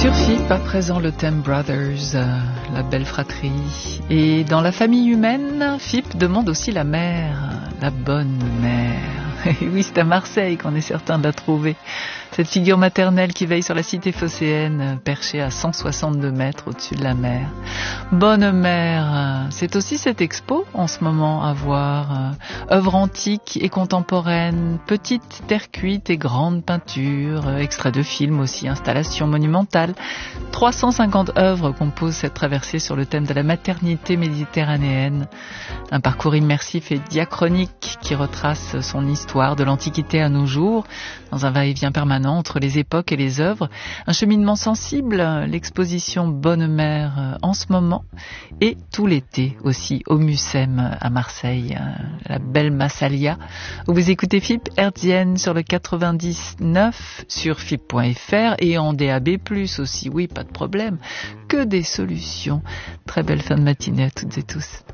Sur FIP, à présent le thème Brothers, la belle fratrie. Et dans la famille humaine, FIP demande aussi la mère, la bonne mère. Et oui, c'est à Marseille qu'on est certain de la trouver. Cette figure maternelle qui veille sur la cité phocéenne, perchée à 162 mètres au-dessus de la mer. Bonne mère, c'est aussi cette expo en ce moment à voir. Œuvres antiques et contemporaines, petites terres cuites et grandes peintures, extraits de films aussi, installations monumentales. 350 œuvres composent cette traversée sur le thème de la maternité méditerranéenne. Un parcours immersif et diachronique qui retrace son histoire de l'Antiquité à nos jours, dans un va-et-vient permanent entre les époques et les œuvres. Un cheminement sensible, l'exposition Bonne Mère en ce moment, et tout l'été aussi au Mucem à Marseille, la belle Massalia, où vous écoutez FIP hertzienne sur le 99 sur FIP.fr et en DAB+, aussi, oui, pas de problème, que des solutions. Très belle fin de matinée à toutes et tous.